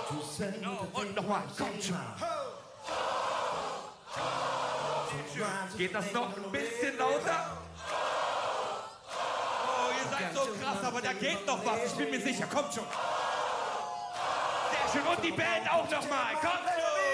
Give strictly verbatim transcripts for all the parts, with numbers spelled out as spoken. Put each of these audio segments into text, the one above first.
Und nochmal, kommt schon. Geht das noch ein bisschen lauter? Oh, ihr seid so krass, aber da geht noch was. Ich bin mir sicher, kommt schon. Sehr schön. Und die Band auch nochmal. Kommt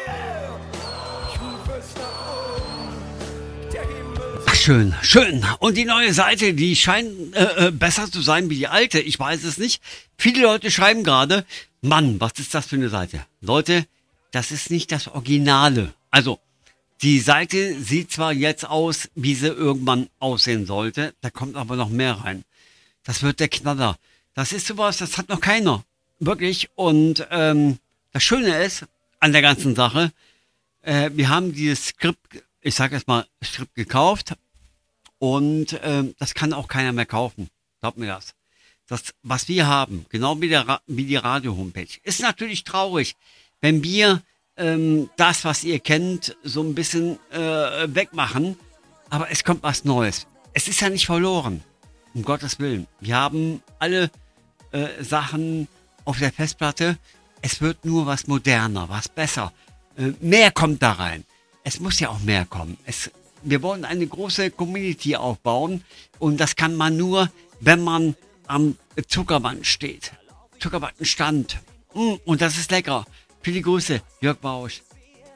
schon. Ach, schön, schön. Und die neue Seite, die scheint äh, besser zu sein wie die alte. Ich weiß es nicht. Viele Leute schreiben gerade, Mann, was ist das für eine Seite? Leute, das ist nicht das Originale. Also, die Seite sieht zwar jetzt aus, wie sie irgendwann aussehen sollte, da kommt aber noch mehr rein. Das wird der Knaller. Das ist sowas, das hat noch keiner. Wirklich. Und ähm, das Schöne ist an der ganzen Sache, äh, wir haben dieses Skript, ich sag jetzt mal, Skript gekauft und ähm, das kann auch keiner mehr kaufen. Glaubt mir das. Das, was wir haben, genau wie, der, wie die Radio-Homepage, ist natürlich traurig, wenn wir ähm, das, was ihr kennt, so ein bisschen äh, wegmachen. Aber es kommt was Neues. Es ist ja nicht verloren, um Gottes Willen. Wir haben alle äh, Sachen auf der Festplatte. Es wird nur was moderner, was besser. Äh, mehr kommt da rein. Es muss ja auch mehr kommen. Es, wir wollen eine große Community aufbauen und das kann man nur, wenn man am Zuckerwatten steht. Zuckerwattenstand. Mm, und das ist lecker. Viele Grüße, Jörg Bausch.